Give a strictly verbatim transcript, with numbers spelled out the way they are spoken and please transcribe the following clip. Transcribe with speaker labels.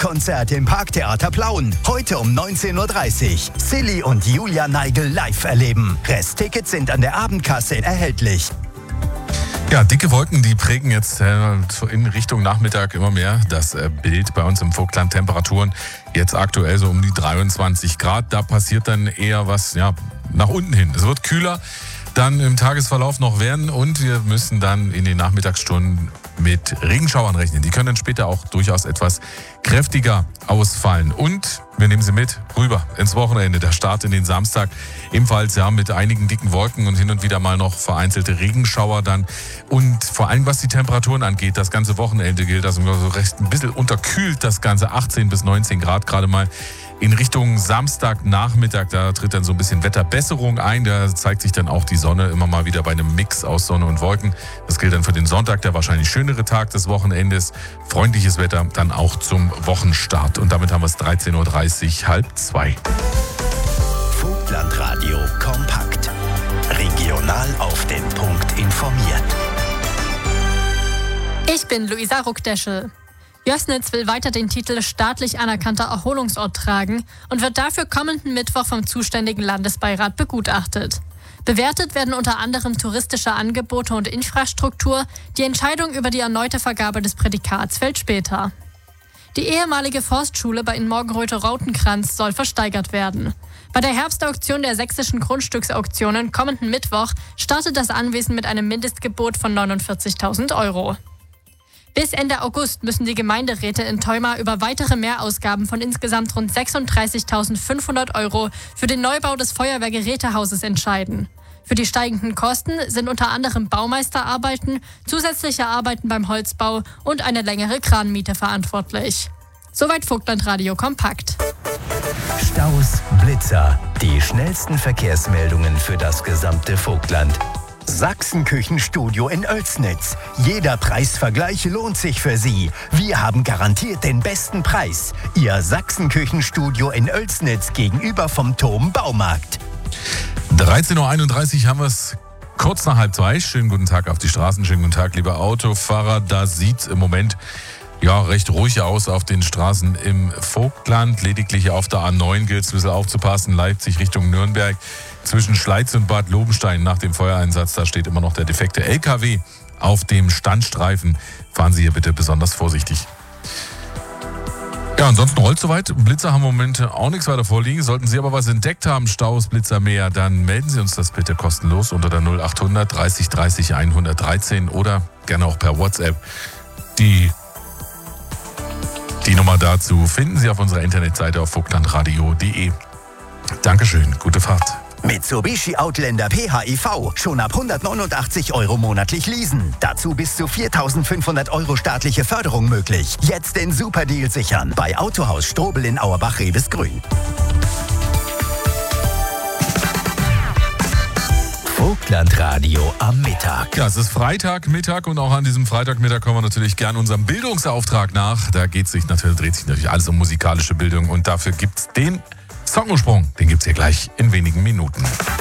Speaker 1: Rockkonzert im Parktheater Plauen. Heute um neunzehn Uhr dreißig. Silly und Julia Neigel live erleben. Resttickets sind an der Abendkasse erhältlich.
Speaker 2: Ja, dicke Wolken, die prägen jetzt äh, in Richtung Nachmittag immer mehr das äh, Bild bei uns im Vogtland. Temperaturen jetzt aktuell so um die dreiundzwanzig Grad. Da passiert dann eher was ja, nach unten hin. Es wird kühler, dann im Tagesverlauf noch werden und wir müssen dann in den Nachmittagsstunden mit Regenschauern rechnen. Die können dann später auch durchaus etwas kräftiger ausfallen. Und wir nehmen sie mit rüber ins Wochenende. Der Start in den Samstag ebenfalls ja mit einigen dicken Wolken und hin und wieder mal noch vereinzelte Regenschauer dann. Und vor allem was die Temperaturen angeht, das ganze Wochenende gilt, also so recht ein bisschen unterkühlt das Ganze, achtzehn bis neunzehn Grad gerade mal. In Richtung Samstagnachmittag, da tritt dann so ein bisschen Wetterbesserung ein. Da zeigt sich dann auch die Sonne immer mal wieder bei einem Mix aus Sonne und Wolken. Das gilt dann für den Sonntag, der wahrscheinlich schönere Tag des Wochenendes. Freundliches Wetter dann auch zum Wochenstart. Und damit haben wir es dreizehn Uhr dreißig, halb zwei.
Speaker 1: Vogtlandradio kompakt. Regional auf den Punkt informiert.
Speaker 3: Ich bin Luisa Ruckdeschel. Jößnitz will weiter den Titel staatlich anerkannter Erholungsort tragen und wird dafür kommenden Mittwoch vom zuständigen Landesbeirat begutachtet. Bewertet werden unter anderem touristische Angebote und Infrastruktur. Die Entscheidung über die erneute Vergabe des Prädikats fällt später. Die ehemalige Forstschule bei in Morgenröthe-Rautenkranz soll versteigert werden. Bei der Herbstauktion der sächsischen Grundstücksauktionen kommenden Mittwoch startet das Anwesen mit einem Mindestgebot von neunundvierzigtausend Euro. Bis Ende August müssen die Gemeinderäte in Theuma über weitere Mehrausgaben von insgesamt rund sechsunddreißigtausendfünfhundert Euro für den Neubau des Feuerwehrgerätehauses entscheiden. Für die steigenden Kosten sind unter anderem Baumeisterarbeiten, zusätzliche Arbeiten beim Holzbau und eine längere Kranmiete verantwortlich. Soweit Vogtlandradio kompakt.
Speaker 1: Staus, Blitzer, die schnellsten Verkehrsmeldungen für das gesamte Vogtland. Sachsenküchenstudio in Oelsnitz. Jeder Preisvergleich lohnt sich für Sie. Wir haben garantiert den besten Preis. Ihr Sachsenküchenstudio in Oelsnitz gegenüber vom Tom Baumarkt.
Speaker 2: dreizehn Uhr einunddreißig haben wir es kurz nach halb zwei. Schönen guten Tag auf die Straßen, schönen guten Tag, liebe Autofahrer. Da sieht es im Moment ja recht ruhig aus auf den Straßen im Vogtland. Lediglich auf der A neun gilt es ein bisschen aufzupassen. Leipzig Richtung Nürnberg. Zwischen Schleiz und Bad Lobenstein nach dem Feuereinsatz, da steht immer noch der defekte L K W auf dem Standstreifen. Fahren Sie hier bitte besonders vorsichtig. Ja, ansonsten rollt soweit. Blitzer haben wir im Moment auch nichts weiter vorliegen. Sollten Sie aber was entdeckt haben, Staus, Blitzer, mehr, dann melden Sie uns das bitte kostenlos unter der null achthundert dreißig dreißig hundertdreizehn oder gerne auch per WhatsApp. Die, die Nummer dazu finden Sie auf unserer Internetseite auf vogtlandradio punkt de. Dankeschön, gute Fahrt.
Speaker 1: Mitsubishi Outlander P H E V. Schon ab hundertneunundachtzig Euro monatlich leasen. Dazu bis zu viertausendfünfhundert Euro staatliche Förderung möglich. Jetzt den Superdeal sichern. Bei Autohaus Strobel in Auerbach-Rebesgrün. Vogtlandradio am Mittag.
Speaker 2: Ja, es ist Freitagmittag und auch an diesem Freitagmittag kommen wir natürlich gern unserem Bildungsauftrag nach. Da geht sich natürlich, dreht sich natürlich alles um musikalische Bildung und dafür gibt's den Songursprung, den gibt's hier gleich in wenigen Minuten.